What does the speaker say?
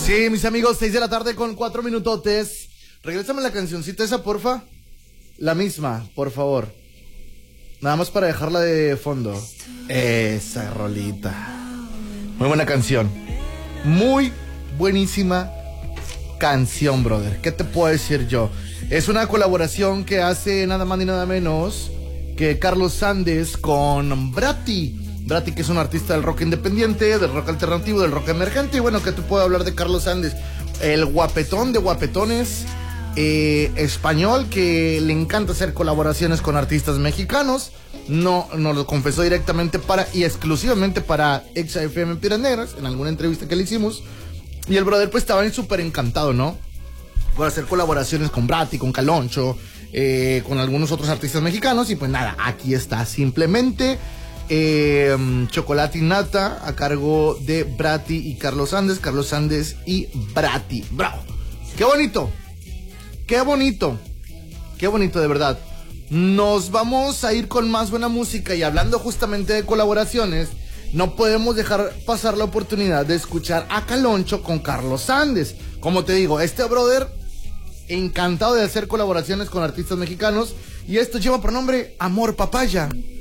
Sí, mis amigos, 6 de la tarde con 4 minutotes. Regrésame la cancioncita esa, porfa. La misma, por favor. Nada más para dejarla de fondo. Esa rolita. Muy buena canción. Muy buenísima canción, brother. ¿Qué te puedo decir yo? Es una colaboración que hace nada más ni nada menos que Carlos Sandes con Bratti. Bratti, que es un artista del rock independiente, del rock alternativo, del rock emergente. Y bueno, ¿qué te puedo hablar de Carlos Sandes? El guapetón de guapetones español, que le encanta hacer colaboraciones con artistas mexicanos. No, nos lo confesó directamente para y exclusivamente para Exa FM Piedras Negras, en alguna entrevista que le hicimos. Y el brother pues estaba súper encantado, ¿no? Por hacer colaboraciones con Bratti, con Caloncho, con algunos otros artistas mexicanos. Y pues nada, aquí está simplemente Chocolate y Nata a cargo de Bratti y Carlos Sandes y Bratti. ¡Bravo! ¡Qué bonito! ¡Qué bonito! ¡Qué bonito, de verdad! Nos vamos a ir con más buena música, y hablando justamente de colaboraciones, no podemos dejar pasar la oportunidad de escuchar a Caloncho con Carlos Sandes. Como te digo, este brother encantado de hacer colaboraciones con artistas mexicanos, y esto lleva por nombre Amor Papaya.